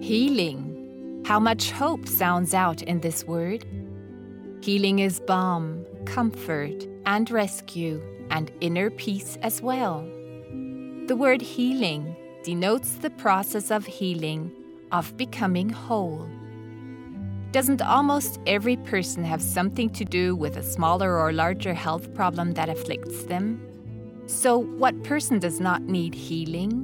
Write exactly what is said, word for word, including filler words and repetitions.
Healing. How much hope sounds out in this word. Healing is balm, comfort, and rescue, and inner peace as well. The word healing denotes the process of healing, of becoming whole. Doesn't almost every person have something to do with a smaller or larger health problem that afflicts them? So what person does not need healing?